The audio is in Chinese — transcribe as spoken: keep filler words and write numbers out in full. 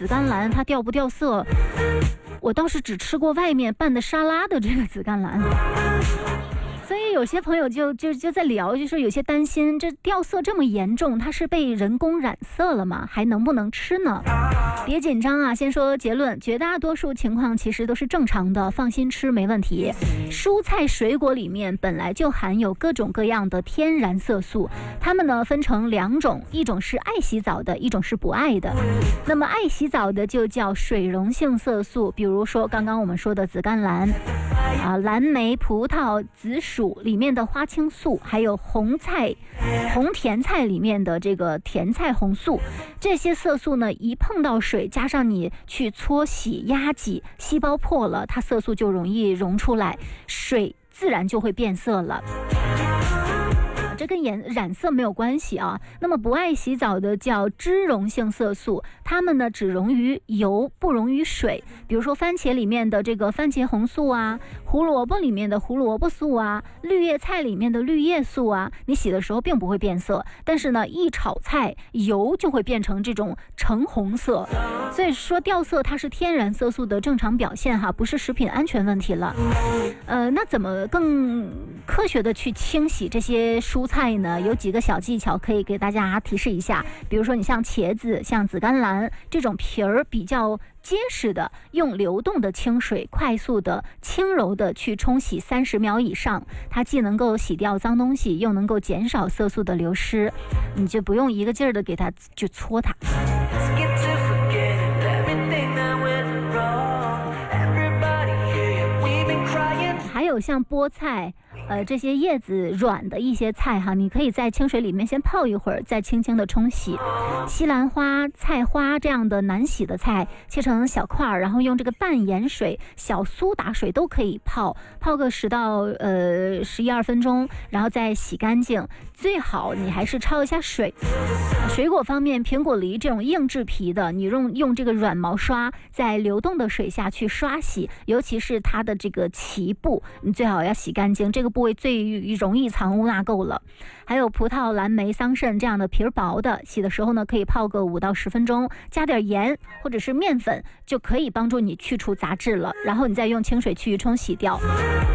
紫甘蓝它掉不掉色，我倒是只吃过外面拌的沙拉的这个紫甘蓝。所以有些朋友就就就在聊，就说有些担心，这掉色这么严重，它是被人工染色了吗？还能不能吃呢？别紧张啊，先说结论，绝大多数情况其实都是正常的，放心吃没问题。蔬菜水果里面本来就含有各种各样的天然色素，它们呢分成两种，一种是爱洗澡的，一种是不爱的。那么爱洗澡的就叫水溶性色素，比如说刚刚我们说的紫甘蓝啊、蓝莓、葡萄、紫薯里面的花青素，还有红菜、红甜菜里面的这个甜菜红素，这些色素呢，一碰到水，加上你去搓洗、压挤，细胞破了，它色素就容易溶出来，水自然就会变色了。这跟颜染色没有关系啊。那么不爱洗澡的叫脂溶性色素，它们呢只溶于油，不溶于水。比如说番茄里面的这个番茄红素啊，胡萝卜里面的胡萝卜素啊，绿叶菜里面的绿叶素啊，你洗的时候并不会变色，但是呢一炒菜，油就会变成这种橙红色。所以说掉色它是天然色素的正常表现哈，不是食品安全问题了。呃，那怎么更科学的去清洗这些蔬菜呢？有几个小技巧可以给大家提示一下。比如说你像茄子、像紫甘蓝这种皮儿比较结实的，用流动的清水快速的轻柔的去冲洗三十秒以上，它既能够洗掉脏东西，又能够减少色素的流失，你就不用一个劲儿的给它就搓它。还有像菠菜呃，这些叶子软的一些菜哈，你可以在清水里面先泡一会儿，再轻轻的冲洗。西兰花、菜花这样的难洗的菜，切成小块，然后用这个淡盐水、小苏打水都可以泡，泡个十到呃十一二分钟，然后再洗干净。最好你还是焯一下水。水果方面，苹果、梨这种硬质皮的，你用用这个软毛刷在流动的水下去刷洗，尤其是它的这个脐部，你最好要洗干净，这个部位最容易藏污纳垢了。还有葡萄、蓝莓、桑葚这样的皮儿薄的，洗的时候呢，可以泡个五到十分钟，加点盐或者是面粉，就可以帮助你去除杂质了。然后你再用清水去冲洗掉。